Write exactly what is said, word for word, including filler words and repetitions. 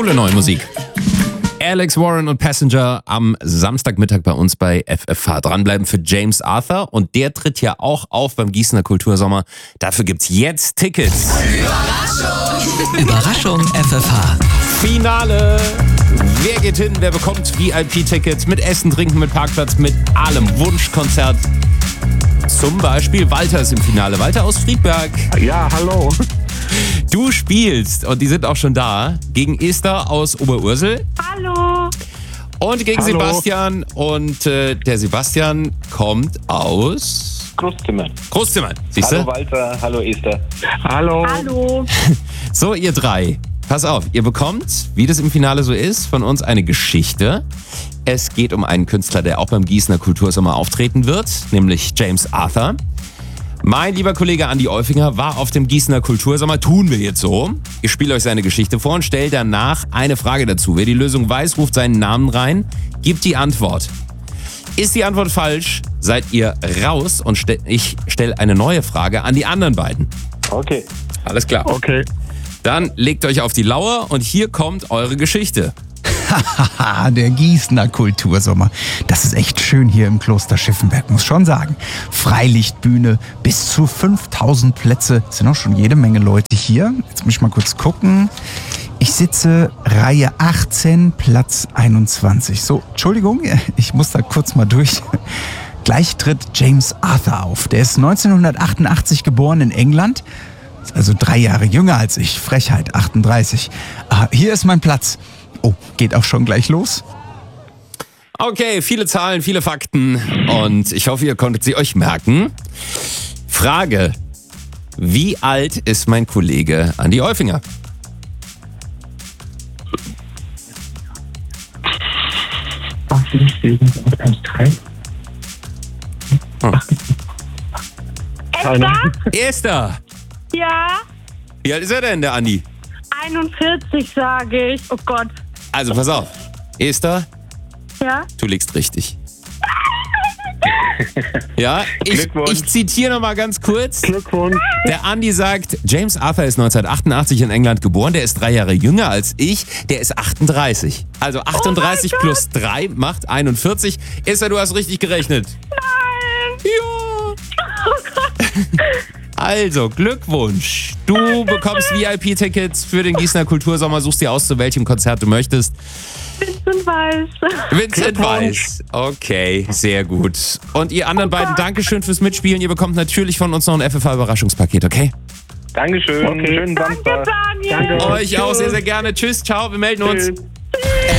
Coole neue Musik. Alex Warren und Passenger am Samstagmittag bei uns bei F F H. Dranbleiben für James Arthur. Und der tritt ja auch auf beim Gießener Kultursommer. Dafür gibt's jetzt Tickets. Überraschung! Überraschung F F H. Finale. Wer geht hin? Wer bekommt V I P-Tickets mit Essen, Trinken, mit Parkplatz, mit allem? Wunschkonzert. Zum Beispiel Walter ist im Finale. Walter aus Friedberg. Ja, hallo. Du spielst, und die sind auch schon da, gegen Esther aus Oberursel. Hallo. Und gegen Hallo. Sebastian. Und äh, der Sebastian kommt aus Großzimmern. Großzimmern. Siehst Hallo du? Walter, hallo Esther. Hallo. Hallo. So, ihr drei. Pass auf, ihr bekommt, wie das im Finale so ist, von uns eine Geschichte. Es geht um einen Künstler, der auch beim Gießener Kultursommer auftreten wird, nämlich James Arthur. Mein lieber Kollege Andi Olfinger war auf dem Gießener Kultursommer. Tun wir jetzt so. Ich spiele euch seine Geschichte vor und stelle danach eine Frage dazu. Wer die Lösung weiß, ruft seinen Namen rein, gibt die Antwort. Ist die Antwort falsch, seid ihr raus und stell, ich stelle eine neue Frage an die anderen beiden. Okay. Alles klar. Okay. Dann legt euch auf die Lauer und hier kommt eure Geschichte. Haha, der Gießener Kultursommer. Das ist echt schön hier im Kloster Schiffenberg, muss schon sagen. Freilichtbühne, bis zu fünftausend Plätze. Es sind auch schon jede Menge Leute hier. Jetzt muss ich mal kurz gucken. Ich sitze Reihe achtzehn, Platz einundzwanzig. So, Entschuldigung, ich muss da kurz mal durch. Gleich tritt James Arthur auf. Der ist neunzehnhundertachtundachtzig geboren in England. Ist also drei Jahre jünger als ich. Frechheit, achtunddreißig. Ah, hier ist mein Platz. Oh, geht auch schon gleich los? Okay, viele Zahlen, viele Fakten und ich hoffe, ihr konntet sie euch merken. Frage: Wie alt ist mein Kollege Andi Olfinger? Esther? Esther! Ja. Wie alt ist er denn, der Andi? einundvierzig sage ich. Oh Gott. Also pass auf, Esther, Ja. du liegst richtig. Ja, ich, Glückwunsch. ich zitiere nochmal ganz kurz. Glückwunsch. Der Andi sagt, James Arthur ist neunzehnhundertachtundachtzig in England geboren, der ist drei Jahre jünger als ich, der ist achtunddreißig. Also achtunddreißig plus drei macht einundvierzig. Esther, du hast richtig gerechnet. Nein. Ja. Oh Gott. Also, Glückwunsch. Du bekommst V I P-Tickets für den Gießener Kultursommer, suchst dir aus, zu welchem Konzert du möchtest. Vincent Weiß. Vincent Weiß. Okay, sehr gut. Und ihr anderen beiden, Dankeschön fürs Mitspielen. Ihr bekommt natürlich von uns noch ein F F H-Überraschungspaket, okay? Dankeschön. Okay. Schönen Danke, Samstag. Daniel. Danke. Euch auch sehr, sehr gerne. Tschüss, ciao, wir melden uns. Tschüss.